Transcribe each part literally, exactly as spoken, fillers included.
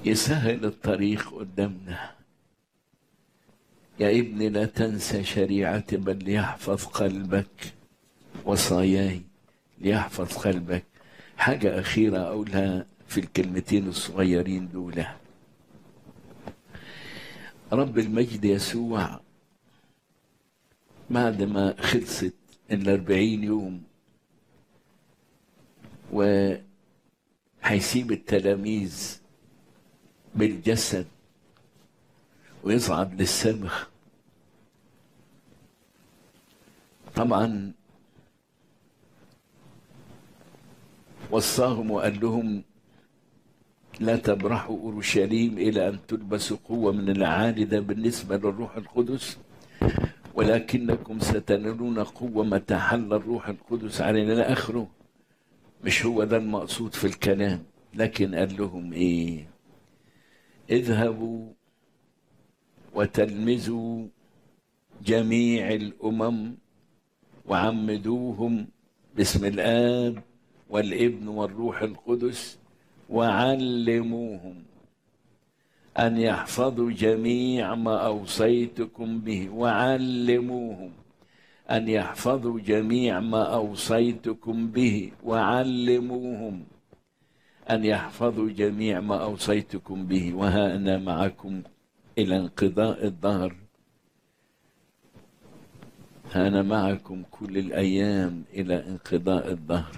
يسهل الطريق قدامنا. يا ابني لا تنسى شريعتي بل ليحفظ قلبك وصاياي، ليحفظ قلبك. حاجة أخيرة أقولها في الكلمتين الصغيرين دول. رب المجد يسوع بعد ما خلصت الأربعين يوم وهيسيب التلاميذ بالجسد ويصعد للسماء، طبعا وصاهم وقال لهم لا تبرحوا أورشليم إلى أن تلبسوا قوة من الأعالي، ده بالنسبة للروح القدس، ولكنكم ستنالون قوة متى حل الروح القدس علينا إلى آخره. مش هو ده المقصود في الكلام، لكن قال لهم إيه؟ اذهبوا وتلمذوا جميع الأمم وعمدوهم باسم الآب والابن والروح القدس وعلموهم أن يحفظوا جميع ما أوصيتكم به، وعلموهم أن يحفظوا جميع ما أوصيتكم به، وعلموهم أن يحفظوا جميع ما أوصيتكم به، وها أنا معكم إلى انقضاء الدهر. أنا معكم كل الأيام إلى انقضاء الدهر.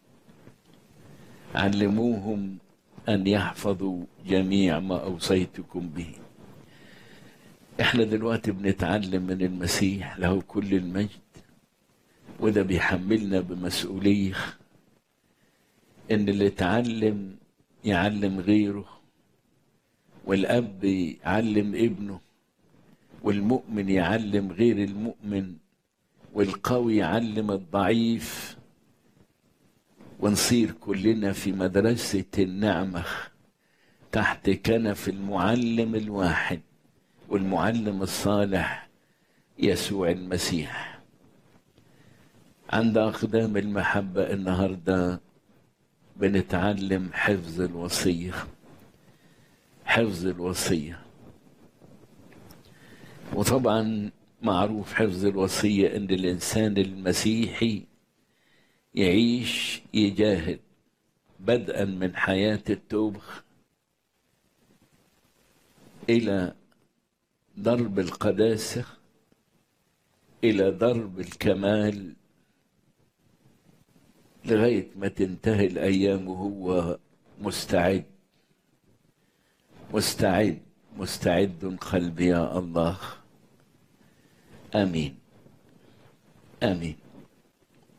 علموهم أن يحفظوا جميع ما أوصيتكم به. إحنا دلوقتي بنتعلم من المسيح له كل المجد، وده بيحملنا بمسؤولية إن اللي اتعلم يعلم غيره، والأب يعلم ابنه، والمؤمن يعلم غير المؤمن، والقوي يعلم الضعيف، ونصير كلنا في مدرسة النعمة تحت كنف المعلم الواحد والمعلم الصالح يسوع المسيح. عند أقدام المحبة النهاردة بنتعلم حفظ الوصية، حفظ الوصية. وطبعا معروف حفظ الوصية إن الإنسان المسيحي يعيش يجاهد بدءا من حياة التوبة إلى درب القداسة، إلى درب الكمال، لغاية ما تنتهي الأيام وهو مستعد مستعد مستعد قلبي يا الله. آمين آمين.